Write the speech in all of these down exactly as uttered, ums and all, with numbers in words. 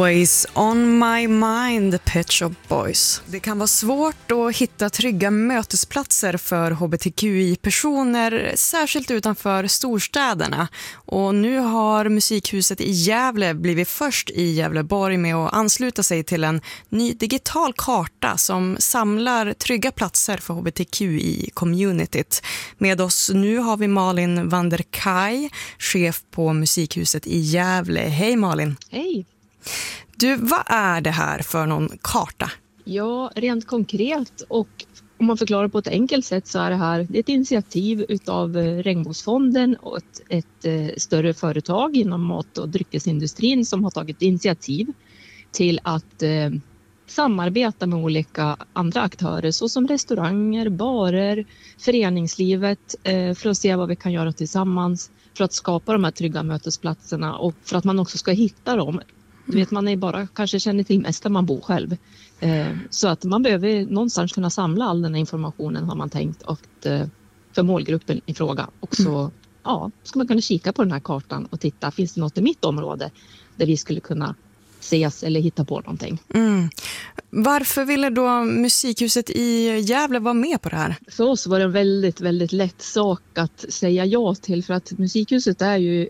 Always on my mind, Pet Shop Boys. Det kan vara svårt att hitta trygga mötesplatser för H B T Q I-personer, särskilt utanför storstäderna. Och nu har Musikhuset i Gävle blivit först i Gävleborg med att ansluta sig till en ny digital karta som samlar trygga platser för H B T Q I-communityt. Med oss nu har vi Malin van der Kaj, chef på Musikhuset i Gävle. Hej Malin! Hej! Du, vad är det här för någon karta? Ja, rent konkret och om man förklarar på ett enkelt sätt så är det här det är ett initiativ utav Regnbågsfonden och ett, ett eh, större företag inom mat- och dryckesindustrin som har tagit initiativ till att eh, samarbeta med olika andra aktörer såsom restauranger, barer, föreningslivet eh, för att se vad vi kan göra tillsammans för att skapa de här trygga mötesplatserna och för att man också ska hitta dem. Du vet, man är bara kanske känner till mest där man bor själv. Eh, så att man behöver någonstans kunna samla all den här informationen har man tänkt och, eh, för målgruppen i fråga. Och så mm. ja, ska man kunna kika på den här kartan och titta, finns det något i mitt område där vi skulle kunna ses eller hitta på någonting. Mm. Varför ville då Musikhuset i Gävle vara med på det här? För oss var det en väldigt, väldigt lätt sak att säga ja till för att Musikhuset är ju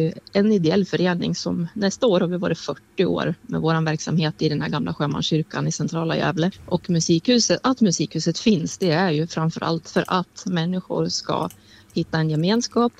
en ideell förening som nästa år har vi varit fyrtio år med vår verksamhet i den här gamla sjömanskyrkan i centrala Gävle. Och Musikhuset, att Musikhuset finns, det är ju framförallt för att människor ska hitta en gemenskap,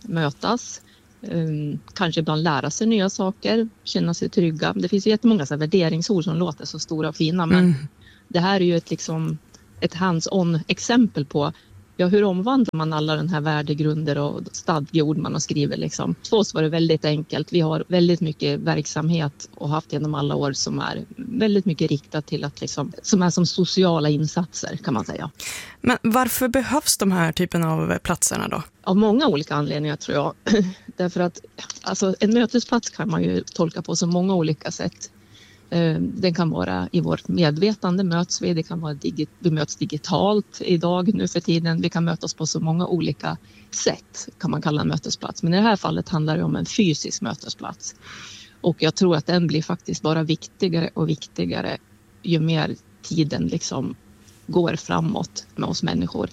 mötas, Um, kanske ibland lära sig nya saker, känna sig trygga. Det finns ju jättemånga så här värderingsord som låter så stora och fina, men mm. det här är ju ett, liksom, ett hands-on exempel på ja, hur omvandlar man alla den här värdegrunder och stadgeord man har skrivit. Liksom. För oss var det väldigt enkelt. Vi har väldigt mycket verksamhet och haft genom alla år som är väldigt mycket riktat till att liksom, som är som sociala insatser kan man säga. Men varför behövs de här typen av platserna då? Av många olika anledningar tror jag. Därför att alltså, en mötesplats kan man ju tolka på så många olika sätt. Den kan vara i vårt medvetande möts vi, det kan vara digi- vi möts digitalt idag nu för tiden. Vi kan mötas på så många olika sätt kan man kalla en mötesplats. Men i det här fallet handlar det om en fysisk mötesplats. Och jag tror att den blir faktiskt bara viktigare och viktigare ju mer tiden liksom går framåt med oss människor.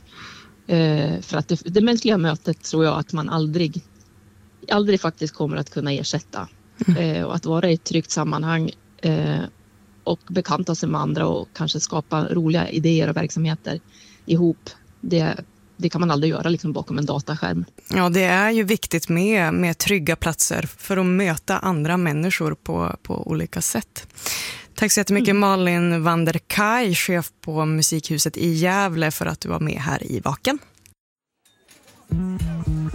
Eh, för att det, det mänskliga mötet tror jag att man aldrig, aldrig faktiskt kommer att kunna ersätta. Eh, och att vara i ett tryggt sammanhang eh, och bekanta sig med andra och kanske skapa roliga idéer och verksamheter ihop, det, det kan man aldrig göra liksom bakom en dataskärm. Ja, det är ju viktigt med, med trygga platser för att möta andra människor på, på olika sätt. Tack så jättemycket mm. Malin van der Kaj, chef på Musikhuset i Gävle, för att du var med här i Vaken. Mm.